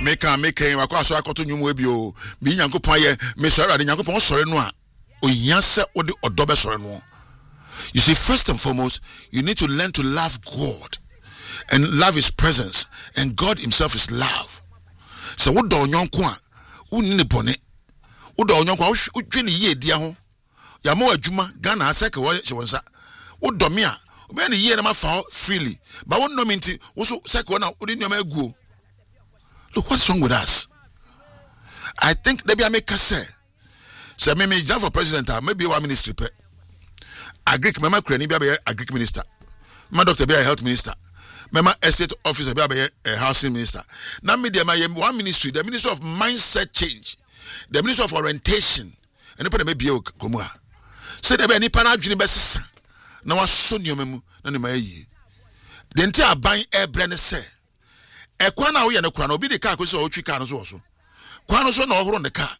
meka wako asora koto nyumu ebio me Nyankopon ye me so Awurade Nyankopon sore no a ohia se odi odo be sore no. You see, first and foremost, you need to learn to love God and love his presence, and God himself is love. So what do nyonko a uni ne bone wo do nyonko a wo twene ye dia ho ya ma adwuma Ghana aseke wo wonsa wo do me a obe ne ye na ma fa freely but wo no me nti wo so seke wo na wo de nyoma aguo. Look, what's wrong with us? I think they be make say me jam for president, maybe one ministry pe agric mama krani be agric minister, my doctor be a health minister, mama estate officer be a housing minister. Now me dey my one ministry, the ministry of mindset change, the ministry of orientation, and put me be komu a say dey be ni pana adwene be sesa na waso niomemu na ne mayi de nti aban ebre ne se ekwa na wo ye ne kura na obi de car ko so otwi car no so kwa no so na ohoro ne car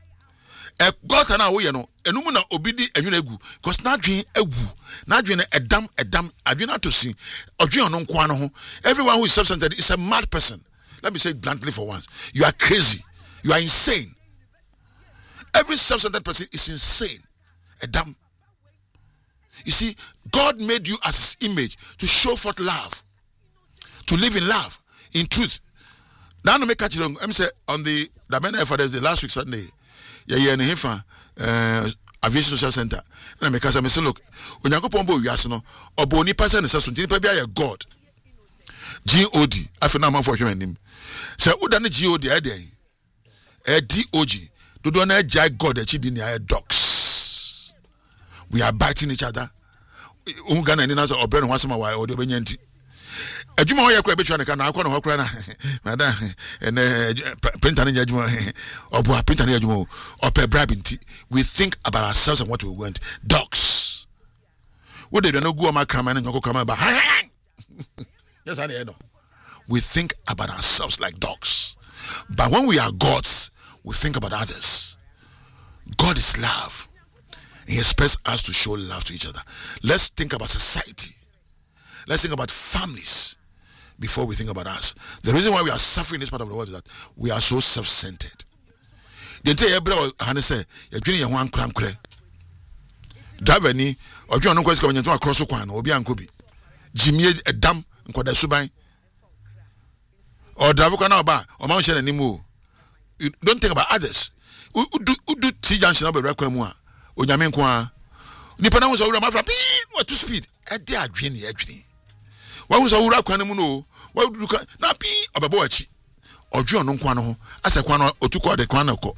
gota na wo ye no enum na obi di enwuna egu cause na adwen agu na adwen edam adwen atosi odwen no nkwa no ho. Everyone who is self-centered is a mad person. Let me say it bluntly for once. You are crazy. You are insane. Every self-centered person is insane. Edam. You see, God made you as his image to show forth love, to live in love, in truth. Now no make catch it. I'm say on the Father's Day last week Sunday. Yeah, in Hefa Aviation Social Center. And I say, look, when you go pombo yasno, or boni person is a God. God. I feel now for him. Say, Udani God, a DOG. Do not judge God that you didn't dogs. We are biting each other. Ungana and another or Bren once in a while or the Benyenti. A Juma Yakwabich can I call Hokrana, Madame, and print an judgment or print an judgment or per bribinty. We think about ourselves and what we want. Dogs. What they don't know, go my crime and go come about. Yes, I know. We think about ourselves like dogs. But when we are gods, we think about others. God is love. He expects us to show love to each other. Let's think about society. Let's think about families before we think about us. The reason why we are suffering in this part of the world is that we are so self-centered. The entire brother Hannah say, "You're doing your one cram cray." Driver ni, or you no question when you to across Okwan, or be ankobi. Jimmy a dam and called the subai. Or driver can now buy or mountain anymore. You don't think about others. Who do see Jansen about Rakwamua or Yamenqua? Nippon was over my what to speed. At their dreamy edging. Why was Aura Quanamuno? Why would you not be a babochi? Or John Nonquano, as a quano or to call the quanoco.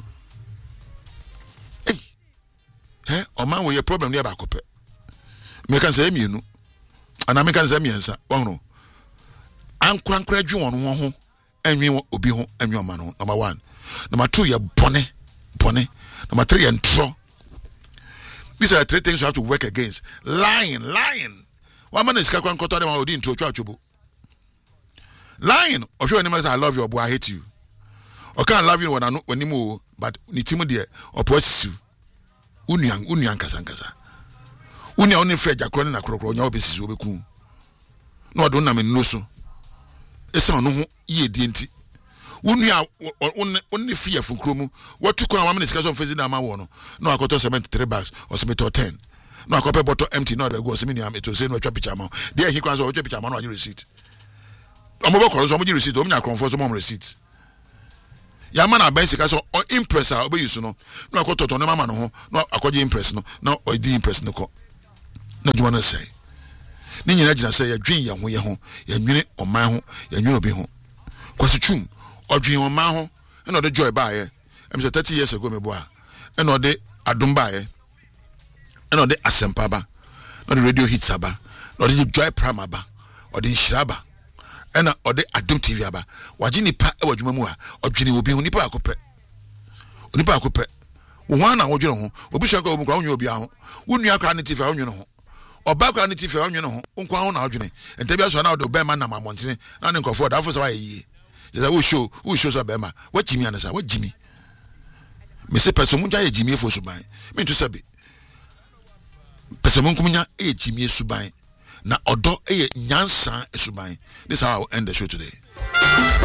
Eh, or man with your problem near Bacope. Mekan say me, no, and I make an answer. Oh no. I'm crankred you on one home, and you will be home and your man. Number one. Number two, you're bonnet. Number three, and tro. These are three things you have to work against. Lying. One man is Kakwan Koto them out into Chachubu. Lying. Or your animals, I love you, or I hate you. Or can't love you when you move, but Nitimu dear, or possess you. Unyang Kasankaza. Unya only fed your cronin a crow, your business will be cool. No, I don't know no so. It's on no ye dinty. Unya only fear from Krumu. What took one woman is casual facing a mawono. No, I got 73 bags or 10. No, I got a bottle empty, not a ghost minimum. It was in a chapicamo. There he cries over chapicamo on your receipt. I'm about to receipt, Omnia confirms some receipts. Yamana basic as or impress our obey you no. No, I got to Mamma no, no, I got you impress no, no, or the impress no. No, you want to say. Nini Regina say a dream young way home, your minute or my home, your new be home. Quasi true, or dream on my home, and not the joy buyer. I'm 30 years ago, my boy, and not the Adumbaye, and not the Asempaba, not the radio hit Saba, not the joy pramaba, or the Shraba, and or the Adum TV aba, Wajini pa or Jumamua, or Jenny will be Unipa Cope. Unipa Cope. One hour, you know, will be sure go ground you'll be out. Wouldn't you have carnity for you know? Or background if you know, Uncle Algeny, and Tobias one out of Bema Nama Montine, and Uncle Ford, that was why ye. Who shows a Bema? What Jimmy answer? What Jimmy? Mr. Personaja Jimmy for Subai. Mean to Sabi Personaja a Jimmy Subai. Na Odo a Nyansa Subai. This is how I'll end the show today.